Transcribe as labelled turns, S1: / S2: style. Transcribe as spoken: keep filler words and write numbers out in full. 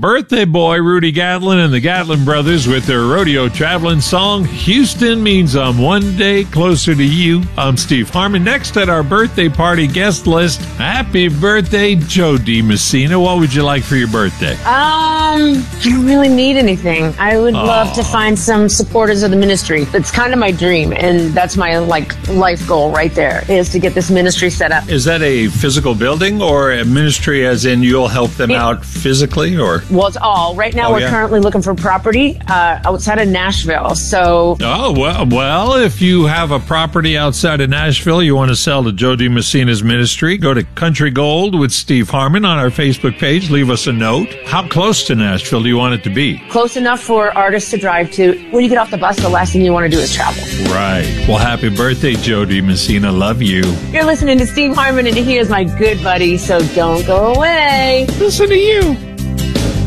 S1: birthday boy, Rudy Gatlin, and the Gatlin brothers with their rodeo traveling song, Houston Means I'm One Day Closer to You. I'm Steve Harmon. Next at our birthday party guest list, happy birthday, Joe DiMessina. What would you like for your birthday?
S2: Um, I don't really need anything. I would oh. love to find some supporters of the ministry. That's kind of my dream, and that's my, like, life goal right there, is to get this ministry set up.
S1: Is that a physical building or a ministry as in you'll help them it, out physically, or?
S2: Well, it's all. Right now, oh, we're yeah. currently looking for property uh, outside of Nashville, so...
S1: Oh, well, well, if you have a property outside of Nashville you want to sell to Joe DiMessina's ministry, go to Country Gold with Steve Harmon on our Facebook page. Leave us a note. How close to Nashville do you want it to be?
S2: Close enough for artists to drive to. When you get off the bus, the last thing you want to do is travel.
S1: Right. Well, happy birthday, Joe DiMessina. Love you.
S2: You're listening to Steve Harmon, and he is my good buddy, so don't go away.
S1: Listen to you.